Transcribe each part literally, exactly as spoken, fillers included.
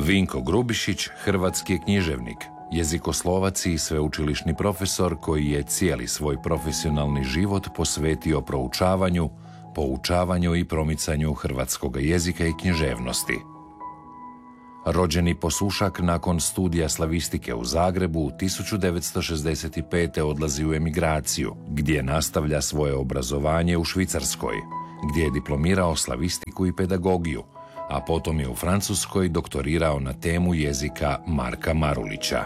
Vinko Grubišić, hrvatski je književnik, jezikoslovac i sveučilišni profesor koji je cijeli svoj profesionalni život posvetio proučavanju, poučavanju i promicanju hrvatskog jezika i književnosti. Rođeni Posušak nakon studija slavistike u Zagrebu tisuću devetsto šezdeset pete. odlazi u emigraciju, gdje nastavlja svoje obrazovanje u Švicarskoj, gdje je diplomirao slavistiku i pedagogiju, a potom je u Francuskoj doktorirao na temu jezika Marka Marulića.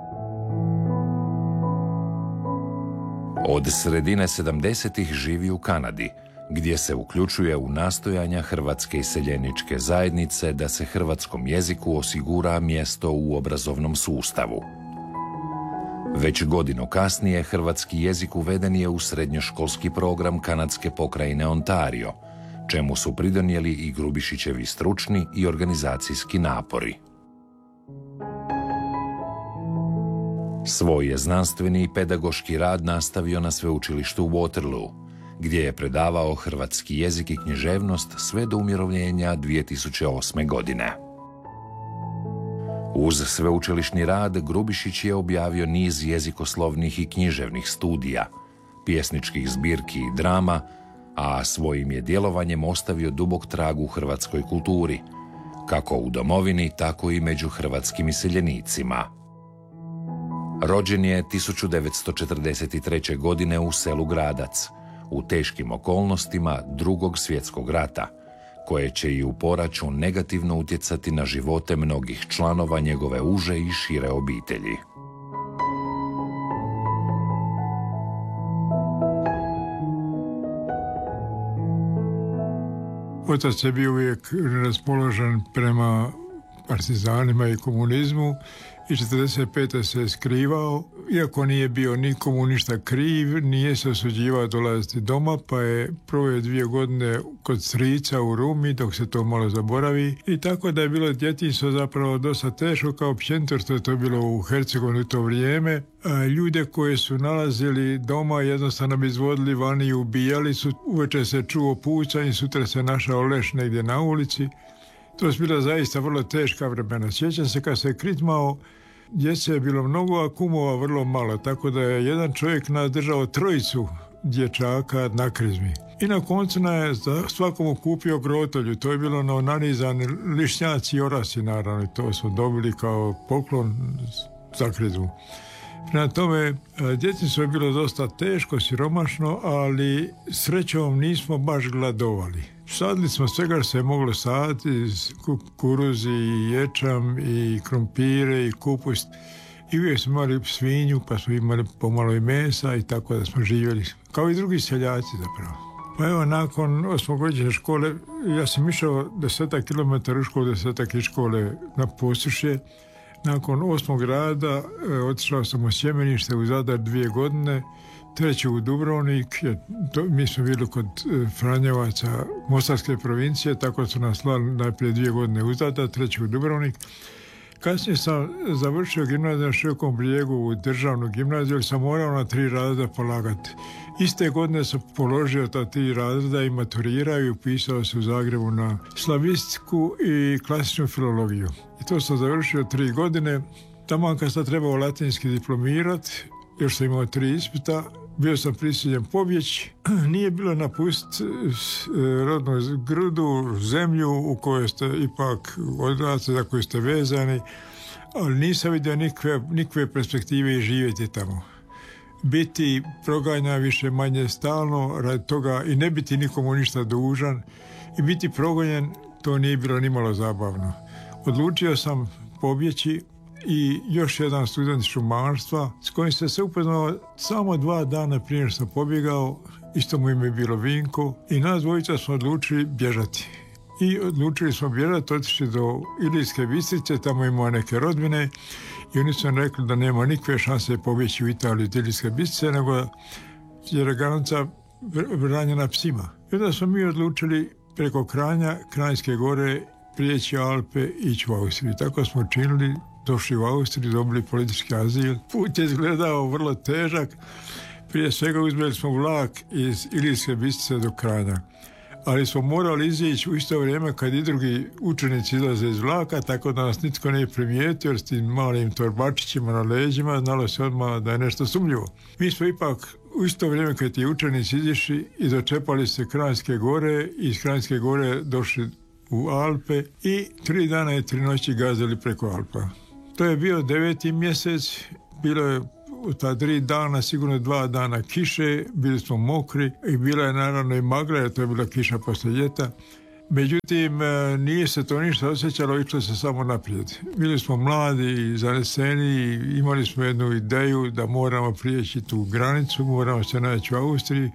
Od sredine sedamdesetih živi u Kanadi, gdje se uključuje u nastojanja Hrvatske iseljeničke zajednice da se hrvatskom jeziku osigura mjesto u obrazovnom sustavu. Već godinu kasnije hrvatski jezik uveden je u srednjoškolski program kanadske pokrajine Ontario, čemu su pridonijeli i Grubišićevi stručni i organizacijski napori. Svoj je znanstveni i pedagoški rad nastavio na sveučilištu u Waterloo, gdje je predavao hrvatski jezik i književnost sve do umirovljenja dvije tisuće osme. godine. Uz sveučilišni rad Grubišić je objavio niz jezikoslovnih i književnih studija, pjesničkih zbirki i drama, a svojim je djelovanjem ostavio dubok trag u hrvatskoj kulturi, kako u domovini, tako i među hrvatskim iseljenicima. Rođen je tisuću devetsto četrdeset treće. godine u selu Gradac, u teškim okolnostima Drugog svjetskog rata, koje će i u poraću negativno utjecati na živote mnogih članova njegove uže i šire obitelji. Otac je bio uvijek raspoložen prema partizanima i komunizmu i četrdeset pete se je skrivao, iako nije bio nikomu ništa kriv, nije se osuđivao dolaziti doma, pa je proveo dvije godine kod strica u Rumi dok se to malo zaboravi, i tako da je bilo djetinjstvo zapravo dosta teško, kao općenito što je to bilo u Hercegovini u to vrijeme. A ljude koje su nalazili doma jednostavno bi izvodili vani i ubijali su, uveče se čuo pucanje, sutra se našao leš negdje na ulici. To su bila zaista vrlo teška vremena. Sjećam se kad se je kritmao, djece je bilo mnogo, a kumova vrlo malo, tako da je jedan čovjek nadržao trojicu dječaka na krizmi. I na koncu je svakomu kupio grotolju, to je bilo na nanizani lišnjaci i orasi, naravno, to smo dobili kao poklon za krizmu. Prema tome, djetinjstvo je bilo dosta teško, siromašno, ali srećom nismo baš gladovali. Sadili smo svega što se je moglo saditi, kukuruzi, i ječam, i krompire, i kupus. I uvijek smo imali svinju, pa smo imali pomalo i mesa, i tako da smo živjeli, kao i drugi seljaci zapravo. Pa evo, nakon osmogodišnje škole, ja sam išao desetak kilometara u školu, desetak iz škole na Posušje. Nakon osmog rada e, otišao sam u Sjemenište u Zadar dvije godine, treću u Dubrovnik, jer to, mi smo bili kod e, Franjevaca Mostarske provincije, tako su nas slali najprije dvije godine u Zadar, treću u Dubrovnik. Kasnije sam završio gimnaziju na Širokom Brijegu u državnu gimnaziju, jer sam morao na tri razreda polagati. Iste godine sam položio ta tri razreda i maturirao i upisao se u Zagrebu na slavistiku i klasičnu filologiju. I to sam završio tri godine. Tamo kad sam trebao latinski diplomirati, još sam imao tri ispita, bio sam prisiljen pobjeći. Nije bilo napustiti rodnu grudu, zemlju u kojoj ste ipak odrasli, za koju ste vezani, ali nisam vidio nikakve, nikakve perspektive i živjeti tamo. Biti proganjan više manje stalno radi toga i ne biti nikomu ništa dužan i biti progonjen, to nije bilo nimalo zabavno. Odlučio sam pobjeći i još jedan student šumarstva s kojim sam se upoznao samo dva dana prije što sam pobjegao, isto mu ime je bilo Vinko, i nas dvojica smo odlučili bježati. I odlučili smo bježati, otišli do Ilirske Bistrice, tamo imamo neke rodbine, i oni su rekli da nema nikakve šanse pobjeći u Italiju iz Ilirske Bistrice, nego je granica branjena psima. I onda smo mi odlučili preko Kranja, Kranjske gore, prijeći Alpe i ići u Austriju. Tako smo učinili, došli u Austriju, dobili politički azil. Put je izgledao vrlo težak. Prije svega uzmeli smo vlak iz Ilirske Bistrice do Kranja. ali smo morali izići u isto vrijeme kad i drugi učenici izlaze iz vlaka, tako da nas nitko nije primijetio s tim malim torbačićima na leđima, znalo se odmah da je nešto sumnjivo. Mi smo ipak u isto vrijeme kad ti učenici izišli i dočepali se Kranjske gore i iz Kranjske gore došli u Alpe i tri dana i tri noći gazili preko Alpa. To je bio deveti mjesec, bilo je u ta tri dana, sigurno dva dana kiše, bili smo mokri i bila je naravno i magla, jer to je bila kiša poslije ljeta. Međutim, nije se to ništa osjećalo, išlo se samo naprijed. Bili smo mladi i zaneseni i imali smo jednu ideju da moramo prijeći tu granicu, moramo se naći u Austriji.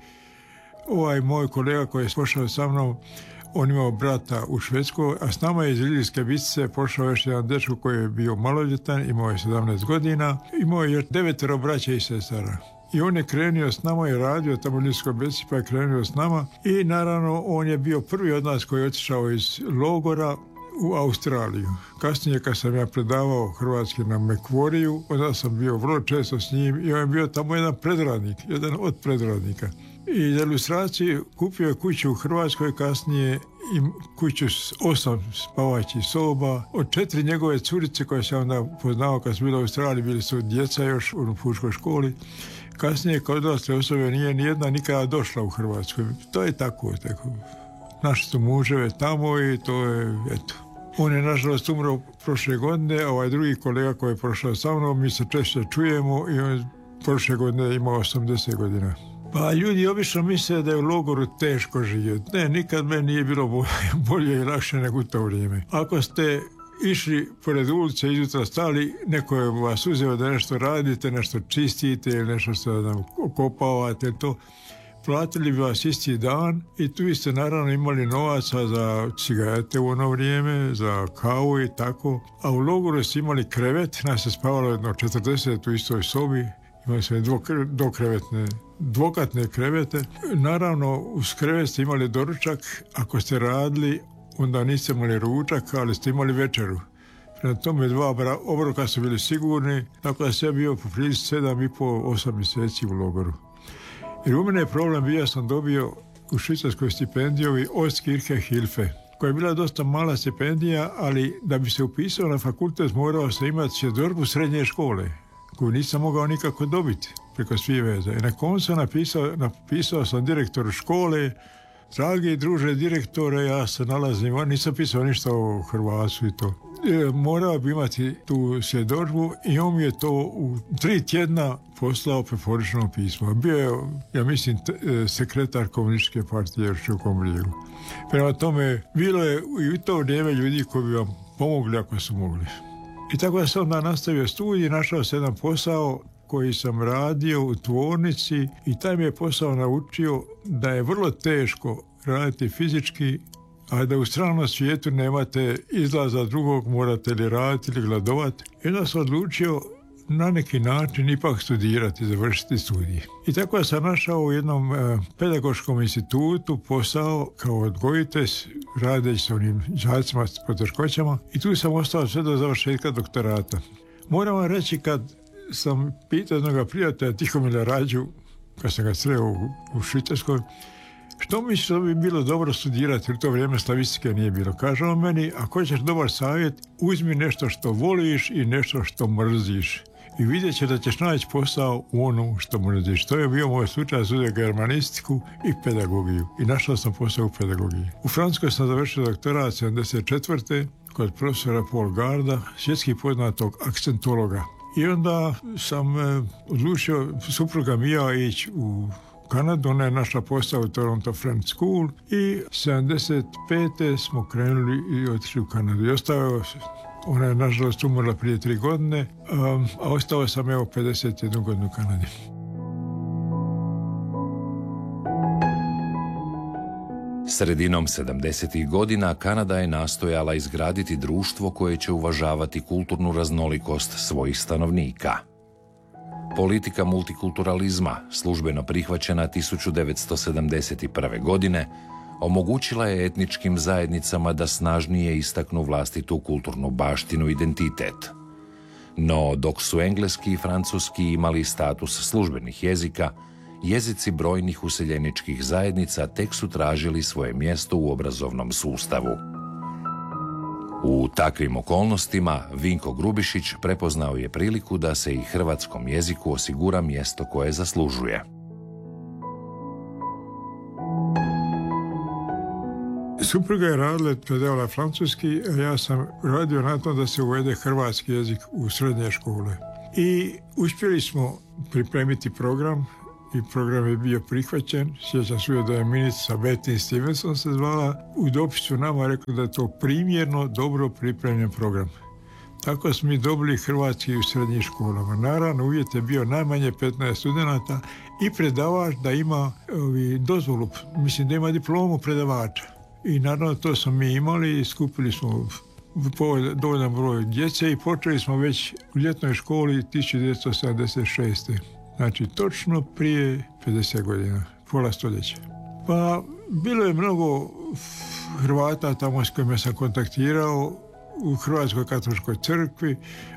Ovaj moj kolega koji je pošao sa mnom, on imao brata u Švedskoj, a s nama je iz Ilirske Bistrice pošao još jedan dečko koji je bio maloljetan, imao je sedamnaest godina, imao je još devetero braća i sestara. I on je krenuo s nama i radio tamo u Ilirskoj Bistrici, pa je krenuo s nama i naravno on je bio prvi od nas koji je otišao iz logora u Australiju. Kasnije kad sam ja predavao hrvatski na Mekvoriju, onda sam bio vrlo često s njim i on je bio tamo jedan predradnik, jedan od predradnika. I za ilustraciju kupio je kuću u Hrvatskoj, kasnije i kuću s osam spavaćih soba. Od četiri njegove curice koje sam onda poznao kad sam bila u Australiji, bili su djeca još u pučkoj školi. Kasnije kao odrasle osobe nije nijedna nikada došla u Hrvatskoj. To je tako, tako. Naši su muževe tamo i to je, eto. On je nažalost umro prošle godine, a ovaj drugi kolega koji je prošao sa mnom, mi se češće čujemo i on prošle godine imao osamdeset godina. Pa ljudi obično misle da je u logoru teško živjeti. Ne, nikad meni nije bilo bolje i lakše nego u to vrijeme. Ako ste išli pored ulice, izjutra stali, neko je vas uzeo da nešto radite, nešto čistite ili nešto se da okopavate, to platili bi vas isti dan i tu ste naravno imali novaca za cigarete u ono vrijeme, za kavu i tako. A u logoru ste imali krevet, nas je spavalo jedno četrdeset u istoj sobi, imali smo dokrevetne, dvokatne krevete. Naravno, uz krevet ste imali doručak, ako ste radili, onda niste imali ručak, ali ste imali večeru. Prema tome dva obroka su bili sigurni, tako da sam bio po prilici sedam i pol, osam mjeseci u logoru. Jer u mene je problem bio, ja sam dobio u švicarskoj stipendiju Ostkirche Hilfe, koja je bila dosta mala stipendija, ali da bi se upisao na fakultet morao se imati svjedodžbu srednje škole, koju nisam mogao nikako dobiti preko svih veza. I na koncu napisao, napisao sam direktoru škole: dragi druže direktore, ja se nalazim, nisam pisao ništa o Hrvatsu i to. E, morao bi imati tu svjedodžbu i on mi je to u tri tjedna poslao preporično pismo. Bio je, ja mislim, t- sekretar komunističke partije još u Kombrigu. Prema tome, bilo je i u to vrijeme ljudi koji bi vam pomogli ako su mogli. I tako da sam onda nastavio studij, našao sam jedan posao koji sam radio u tvornici i taj mi je posao naučio da je vrlo teško raditi fizički, a da u stranom svijetu nemate izlaza drugog, morate li raditi ili gladovati. I onda sam odlučio na neki način ipak studirati, završiti studij. I tako da sam našao u jednom e, pedagoškom institutu posao kao odgojitelj, radeći sa onim đacima s poteškoćama, i tu sam ostao sve do završetka doktorata. Moram vam reći, kad sam pitao jednog prijatelja Tihomila Rađu, kad sam ga sreo u, u Švicarskoj, što misliš da bi bilo dobro studirati, u to vrijeme slavistike nije bilo. Kaže on meni: ako hoćeš dobar savjet, uzmi nešto što voliš i nešto što mrziš. I vidjet će da ćeš naći posao u onom što mrziš. To je bio moj slučaj, studio germanistiku i pedagogiju. I našao sam posao u pedagogiji. U Francuskoj sam završio doktorat sedamdeset četvrte kod profesora Paul Garda, svjetski poznatog akcentologa. I onda sam e, odlučio, supruga mi ja, ići u Kanadu. Ona je našla posao u Toronto French School i sedamdeset pete smo krenuli i otišli u Kanadu. I ostao, ona je nažalost umrla prije tri godine, um, a ostao sam evo pedeset jednu godinu u Kanadi. Sredinom sedamdesetih godina Kanada je nastojala izgraditi društvo koje će uvažavati kulturnu raznolikost svojih stanovnika. Politika multikulturalizma, službeno prihvaćena tisuću devetsto sedamdeset prve. godine, omogućila je etničkim zajednicama da snažnije istaknu vlastitu kulturnu baštinu i identitet. No, dok su engleski i francuski imali status službenih jezika jezici brojnih useljeničkih zajednica tek su tražili svoje mjesto u obrazovnom sustavu. U takvim okolnostima Vinko Grubišić prepoznao je priliku da se i hrvatskom jeziku osigura mjesto koje zaslužuje. Supruga je radila, predavala francuski, a ja sam radio na tom da se uvede hrvatski jezik u srednje škole. I uspjeli smo pripremiti program i program je bio prihvaćen. Sjećam se da je ministrica Betty Stevenson se zvala. U dopisu nama rekla da je to primjerno, dobro pripremljen program. Tako smo mi dobili hrvatski u srednjim školama. Naravno, uvjet je bio najmanje petnaest studenata i predavač da ima ovi, dozvolu, mislim da ima diplomu predavača. I naravno to smo mi imali i skupili smo dovoljan broj djece i počeli smo već u ljetnoj školi tisuću devetsto sedamdeset šeste. Znači točno prije pedeset godina, pola stoljeća. Pa bilo je mnogo Hrvata tamo s kojima sam kontaktirao u Hrvatskoj katoličkoj crkvi.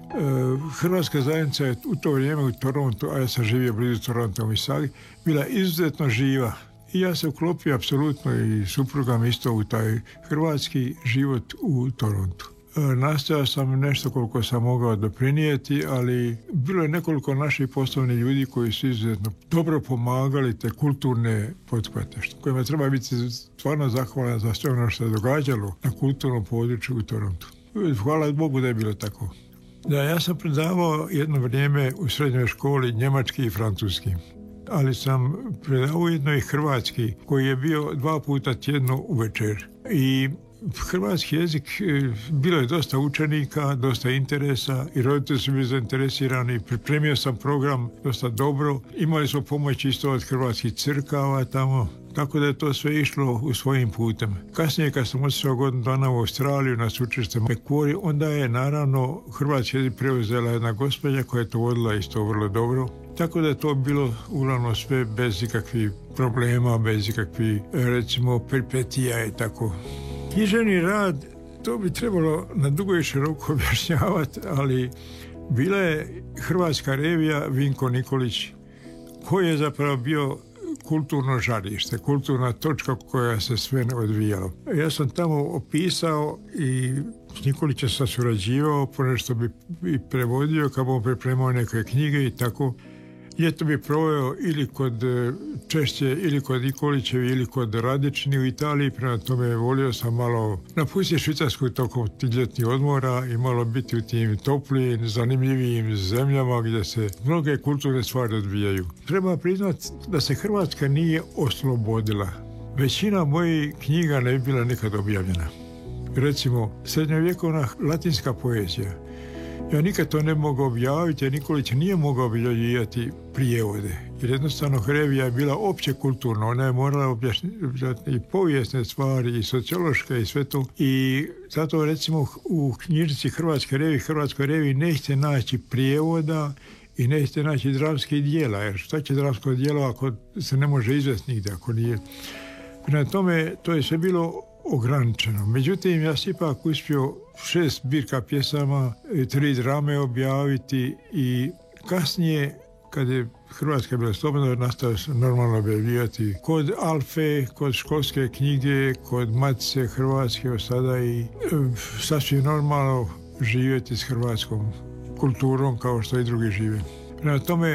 Hrvatska zajednica je u to vrijeme u Torontu, a ja sam živio blizu Toronto u Misali, bila izuzetno živa. I ja se uklopio apsolutno i suprugam isto u taj hrvatski život u Torontu. Nastojao sam nešto koliko sam mogao doprinijeti, ali bilo je nekoliko naših poslovnih ljudi koji su izuzetno dobro pomagali te kulturne pothvate, kojima treba biti stvarno zahvalan za sve ono što se događalo na kulturnom području u Torontu. Hvala Bogu da je bilo tako. Da, ja sam predavao jedno vrijeme u srednjoj školi njemački i francuski, ali sam predavao jedno i hrvatski, koji je bio dva puta tjedno uvečer. I hrvatski jezik, bilo je dosta učenika, dosta interesa i roditelji su bili zainteresirani. Pripremio sam program dosta dobro. Imali smo pomoć isto od hrvatskih crkava tamo, tako da je to sve išlo u svojim putem. Kasnije kad sam otišao godinu dana u Australiju na sveučilište Macquarie, onda je naravno hrvatski jezik preuzela jedna gospođa koja je to vodila isto vrlo dobro. Tako da je to bilo uglavnom sve bez ikakvih problema, bez ikakvih recimo peripetija i tako. Književni rad, to bi trebalo na dugo i široko objašnjavati, ali bila je hrvatska revija Vinko Nikolić, koji je zapravo bio kulturno žarište, kulturna točka koja se sve odvijalo. Ja sam tamo opisao i s Nikolićem sam surađivao, ponešto bi i prevodio, kad bom pripremao neke knjige i tako. Ljeto bi proveo ili kod Češće, ili kod Nikolićevi, ili kod Radični u Italiji. Prema tome volio sam malo napustiti Švicarsku tokom tih ljetnih odmora i malo biti u tim toplijim, zanimljivijim zemljama gdje se mnoge kulturne stvari odvijaju. Treba priznati da se Hrvatska nije oslobodila. Većina mojih knjiga ne bi bila nikad objavljena. Recimo, srednjovjekovna latinska poezija. Ja nikad to ne mogu objaviti, jer Nikolić nije mogao objavljivati prijevode. Jer jednostavno revija je bila opće kulturna, ona je morala objavljati i povijesne stvari, i sociološke, i sve to. I zato recimo u knjižnici Hrvatske revije, Hrvatskoj reviji nećete naći prijevoda i nećete naći dramskih dijela. Jer šta će dramsko dijelo ako se ne može izvesti nigdje, ako nije. Prema tome, to je sve bilo ograničeno. Međutim, ja sam ipak uspio šest zbirka pjesama, tri drame objaviti i kasnije, kad je Hrvatska bila slobodna, nastavio se normalno objavljivati kod Alfe, kod školske knjige, kod Matice Hrvatske, sada i sasvim normalno živjeti s hrvatskom kulturom kao što i drugi žive. Prema tome,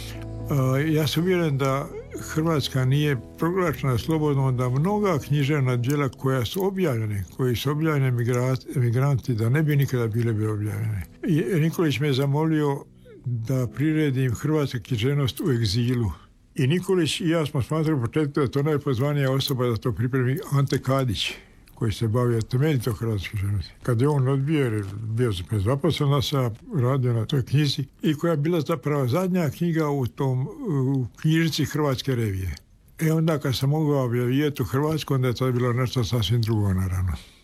ja sam uvjeren da Hrvatska nije proglašena slobodnom, da mnoga književna djela koja su objavljene, koji su objavljeni emigranti, da ne bi nikada bile bi objavljene. I Nikolić me je zamolio da priredim hrvatsku književnost u egzilu. I Nikolić i ja smo smatrali u početku da to najpozvanija osoba da to pripremi Ante Kadić, koji se bavio temeljito hrvatske književnosti. Kad je on odbio, jer bio zaposlen sa radio na toj knjizi, i koja je bila zapravo zadnja knjiga u tom u knjižnici Hrvatske revije. E onda kad sam mogao objaviti u Hrvatsku, onda je to bilo nešto sasvim drugo, naravno.